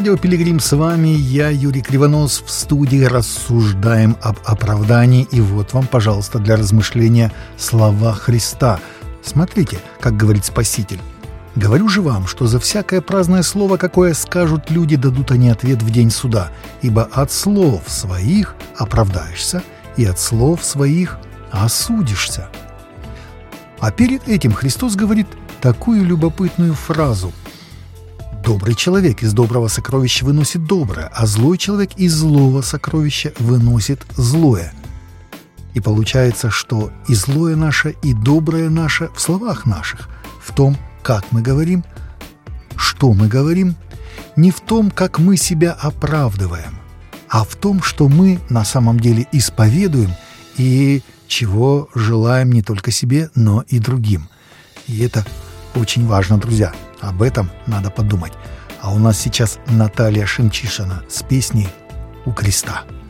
Радио Пилигрим с вами, я Юрий Кривонос, в студии рассуждаем об оправдании. И вот вам, пожалуйста, для размышления слова Христа. Смотрите, как говорит Спаситель. «Говорю же вам, что за всякое праздное слово, какое скажут люди, дадут они ответ в день суда, ибо от слов своих оправдаешься, и от слов своих осудишься». А перед этим Христос говорит такую любопытную фразу: «Добрый человек из доброго сокровища выносит доброе, а злой человек из злого сокровища выносит злое». И получается, что и злое наше, и доброе наше в словах наших, в том, как мы говорим, что мы говорим, не в том, как мы себя оправдываем, а в том, что мы на самом деле исповедуем и чего желаем не только себе, но и другим. И это очень важно, друзья. Об этом надо подумать. А у нас сейчас Наталья Шемчишина с песней «У креста».